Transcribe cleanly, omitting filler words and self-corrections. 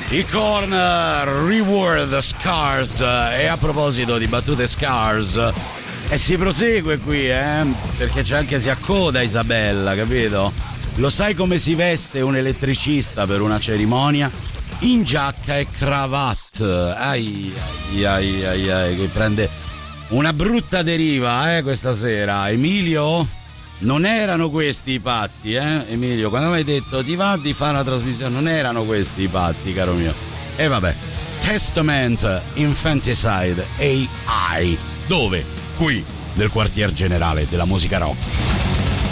I Korn, Reward Scars. E a proposito di battute Scars, si prosegue qui, perché c'è anche, si accoda Isabella, capito? Lo sai come si veste un elettricista per una cerimonia? In giacca e cravatte. Ai, che prende una brutta deriva, questa sera. Emilio, non erano questi i patti, Emilio, quando mi hai detto ti va di fare una trasmissione, non erano questi i patti, caro mio. E vabbè, Testament, Infanticide, AI. Dove? Qui, nel quartier generale della musica rock.